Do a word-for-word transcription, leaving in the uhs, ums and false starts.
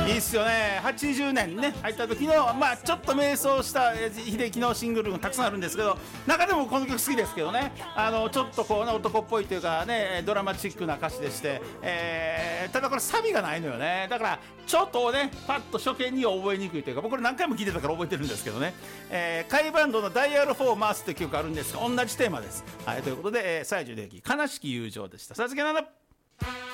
いいっすよね。はちじゅうねんね入った時の、まあ、ちょっと迷走した秀樹のシングルがたくさんあるんですけど、中でもこの曲好きですけどね、あのちょっとこう、ね、男っぽいというかね、ドラマチックな歌詞でして、えー、ただこれサビがないのよね。だからちょっとねパッと初見には覚えにくいというか、僕これ何回も聴いてたから覚えてるんですけどね、えー、甲斐バンドのダイヤルフォー回すという曲があるんですが、同じテーマです。はい、ということで、えー、西城秀樹悲しき友情でした。さすがな